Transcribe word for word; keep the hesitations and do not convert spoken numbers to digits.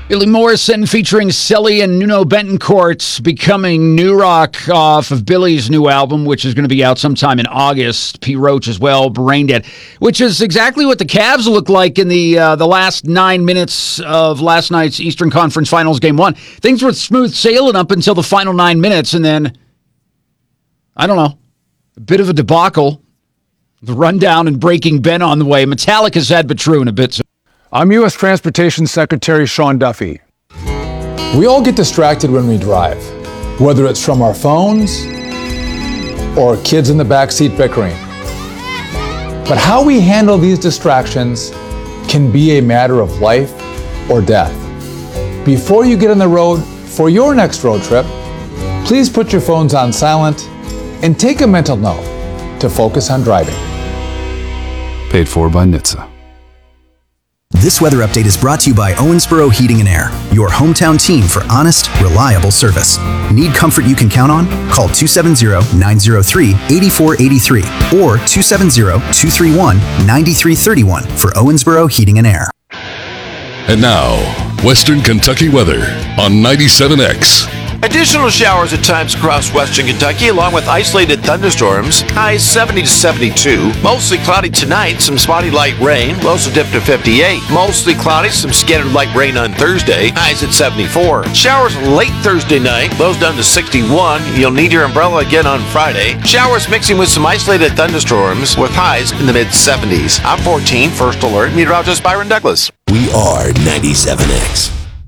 Billy Morrison featuring Selly and Nuno Betancourt becoming new rock off of Billy's new album, which is going to be out sometime in August. P. Roach as well, Brain Dead, which is exactly what the Cavs looked like in the uh, the last nine minutes of last night's Eastern Conference Finals Game one. Things were smooth sailing up until the final nine minutes, and then, I don't know, a bit of a debacle. The rundown and Breaking Ben on the way. Metallica's Sad But True in a bit. I'm U S Transportation Secretary Sean Duffy. We all get distracted when we drive, whether it's from our phones or kids in the backseat bickering. But how we handle these distractions can be a matter of life or death. Before you get on the road for your next road trip, please put your phones on silent and take a mental note to focus on driving. Paid for by N H T S A. This weather update is brought to you by Owensboro Heating and Air, your hometown team for honest, reliable service. Need comfort you can count on? Call two seven zero, nine zero three, eight four eight three or two seven zero, two three one, nine three three one for Owensboro Heating and Air. And now, Western Kentucky weather on ninety-seven X. Additional showers at times across western Kentucky, along with isolated thunderstorms. Highs seventy to seventy-two. Mostly cloudy tonight, some spotty light rain. Lows will dip to fifty-eight. Mostly cloudy, some scattered light rain on Thursday. Highs at seventy-four. Showers late Thursday night. Lows down to sixty-one. You'll need your umbrella again on Friday. Showers mixing with some isolated thunderstorms with highs in the mid seventies. I'm fourteen, First Alert, meteorologist Byron Douglas. We are ninety-seven X.